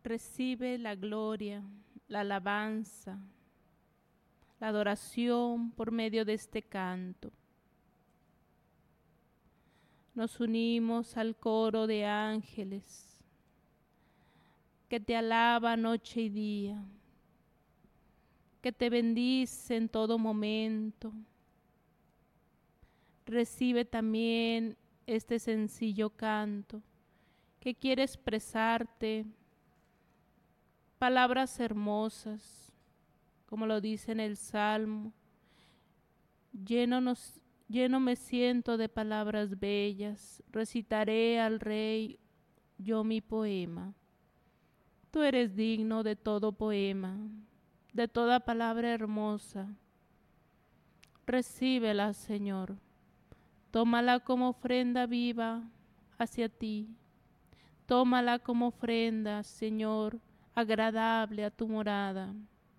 Recibe la gloria, la alabanza, la adoración por medio de este canto. Nos unimos al coro de ángeles que te alaba noche y día, que te bendice en todo momento. Recibe también este sencillo canto que quiere expresarte palabras hermosas, como lo dice en el Salmo. Lleno me siento de palabras bellas, recitaré al Rey yo mi poema. Tú eres digno de todo poema, de toda palabra hermosa. Recíbela, Señor. Tómala como ofrenda viva hacia ti. Tómala como ofrenda, Señor, agradable a tu morada.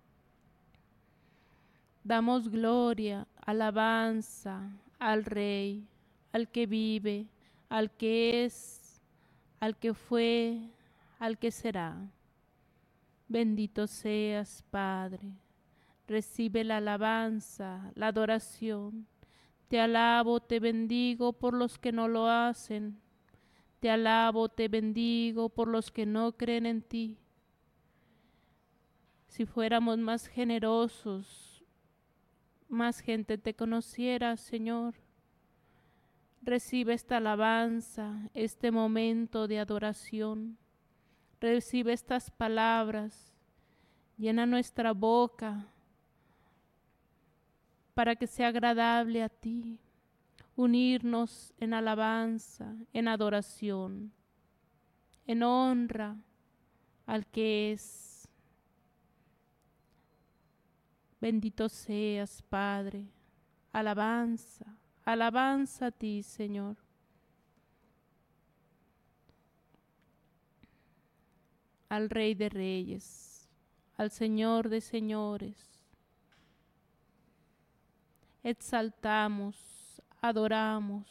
Damos gloria, alabanza al Rey, al que vive, al que es, al que fue, al que será. Bendito seas, Padre. Recibe la alabanza, la adoración. Te alabo, te bendigo por los que no lo hacen. Te alabo, te bendigo por los que no creen en ti. Si fuéramos más generosos, más gente te conociera, Señor. Recibe esta alabanza, este momento de adoración. Recibe estas palabras. Llena nuestra boca para que sea agradable a ti. Unirnos en alabanza, en adoración, en honra al que es. Bendito seas, Padre. Alabanza, alabanza a ti, Señor. Al Rey de Reyes, al Señor de Señores. Exaltamos, adoramos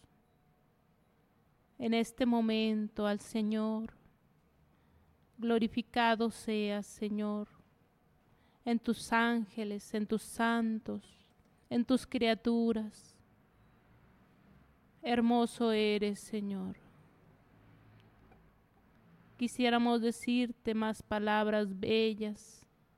en este momento al Señor. Glorificado seas, Señor, en tus ángeles, en tus santos, en tus criaturas. Hermoso eres, Señor. Quisiéramos decirte más palabras bellas.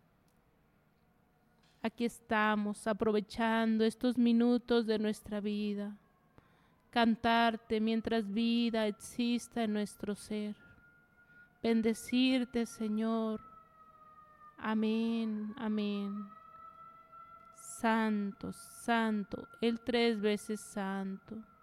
Aquí estamos aprovechando estos minutos de nuestra vida. Cantarte mientras vida exista en nuestro ser. Bendecirte, Señor. Amén, amén. Santo, santo, el 3 veces santo.